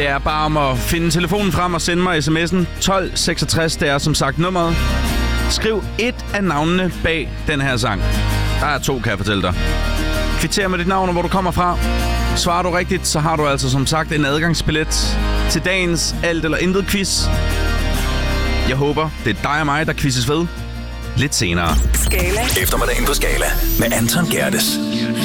Det er bare om at finde telefonen frem og sende mig sms'en 1266. Det er som sagt nummeret. Skriv et af navnene bag den her sang. Der er 2, kan jeg fortælle dig. Kvittér med dit navn og hvor du kommer fra. Svarer du rigtigt, så har du altså som sagt en adgangsbillet til dagens alt eller intet quiz. Jeg håber, det er dig og mig, der quizzes ved lidt senere. Skala. Eftermiddagen på Skala med Anton Gerdes.